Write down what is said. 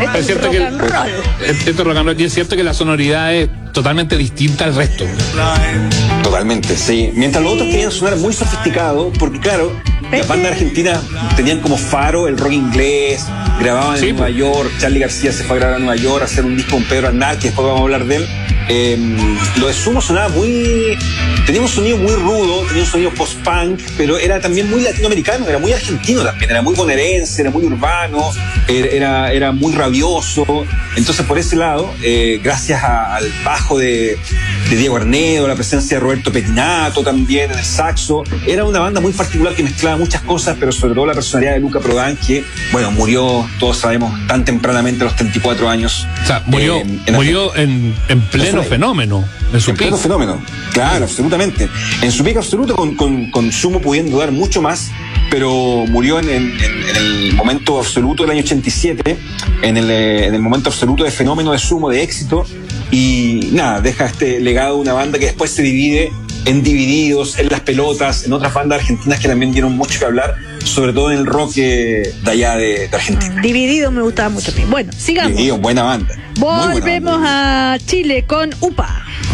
es cierto que rock and roll, y es cierto que la sonoridad es totalmente distinta al resto. Totalmente, sí. Mientras los otros querían sonar muy sofisticados, porque claro, las bandas argentinas tenían como faro el rock inglés, grababan en Nueva York. Charly García se fue a grabar a Nueva York, a hacer un disco con Pedro Aznar, que después vamos a hablar de él. Lo de Sumo sonaba tenía un sonido muy rudo, tenía un sonido post-punk, pero era también muy latinoamericano, era muy argentino también, era muy bonaerense, era muy urbano, era muy rabioso. Entonces por ese lado, gracias al bajo de Diego Arnedo, la presencia de Roberto Pettinato también en el saxo, era una banda muy particular que mezclaba muchas cosas, pero sobre todo la personalidad de Luca Prodan, que bueno, murió, todos sabemos, tan tempranamente a los 34 años. O sea, murió en pleno fenómeno. En pleno fenómeno, claro, absolutamente. En su pico absoluto, con Sumo pudiendo dar mucho más, pero murió en el momento absoluto del año 87, en el momento absoluto de fenómeno de Sumo, de éxito, y nada, deja este legado de una banda que después se divide en Divididos, en Las Pelotas, en otras bandas argentinas que también dieron mucho que hablar, sobre todo en el rock de allá de Argentina. Divididos me gustaba mucho a mí. Bueno, sigamos. Divididos, buena banda. Volvemos a Chile con UPA.